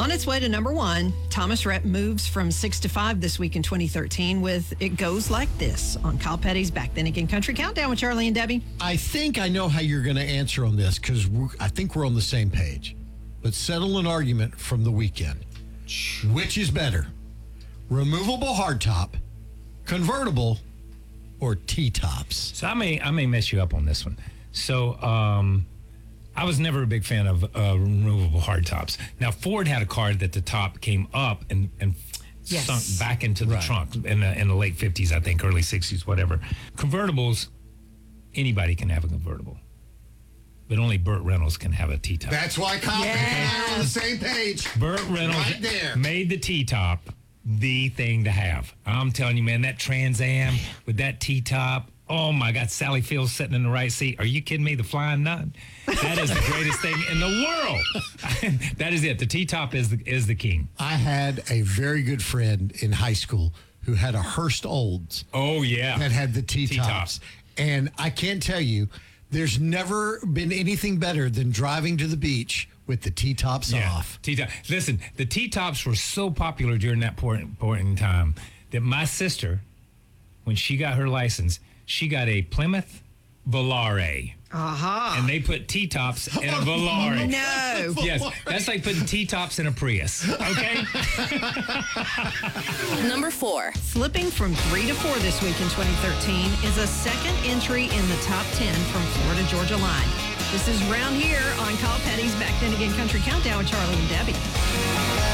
On its way to number one, Thomas Rhett moves from 6 to 5 this week in 2013 with It Goes Like This on Kyle Petty's Back Then Again Country Countdown with Charlie and Debbie. I think I know how you're going to answer on this because I think we're on the same page. But settle an argument from the weekend. Which is better? Removable hardtop, convertible, or T-tops? So I may mess you up on this one. So I was never a big fan of removable hardtops. Now Ford had a car that the top came up and Yes. sunk back into the trunk in the late 50s, I think, early 60s, whatever. Convertibles, anybody can have a convertible. But only Burt Reynolds can have a T-top. That's why Kyle and I are on the same page. Burt Reynolds Right there. made the T-top the thing to have. I'm telling you, man, that Trans Am with that T-top, oh my God, Sally Fields sitting in the right seat. Are you kidding me? The Flying Nun? That is the greatest thing in the world. That is it. The T-top is the king. I had a very good friend in high school who had a Hearst Olds Oh, yeah. that had the T-tops. T-top. And I can't tell you, there's never been anything better than driving to the beach with the T-tops off. T-top. Listen, the T-tops were so popular during that point in time that my sister, when she got her license, she got a Plymouth Volare. And they put T-tops in a Volare. No. Yes, that's like putting T-tops in a Prius, okay? Number 4. Slipping from 3 to 4 this week in 2013 is a second entry in the top 10 from Florida Georgia Line. This is Round Here on Kyle Petty's Back Then Again Country Countdown with Charlie and Debbie.